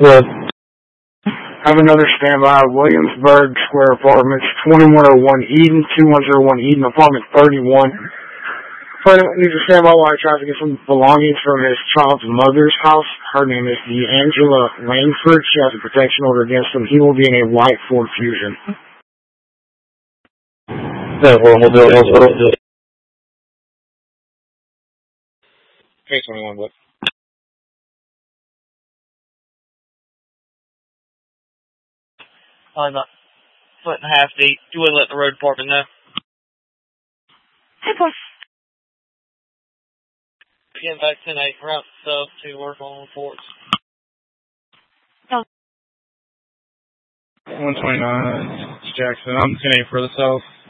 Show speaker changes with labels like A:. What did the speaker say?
A: Good.
B: Have another standby. Williamsburg Square Apartments, 2101 Eden, 2101 Eden, apartment 31. President needs to stand by while he tries to get some belongings from his child's mother's house. Her name is D'Angela Langford. She has a protection order against him. He will be in a white Ford Fusion.
A: Yeah, we'll do it.
B: Case 21, but.
C: Probably about a foot and a half deep. You wouldn't let the road department know.
D: Hey, boy.
C: Getting back 10-8 route stuff to work on reports.
E: 129, it's Jackson. I'm 10-8 for the south.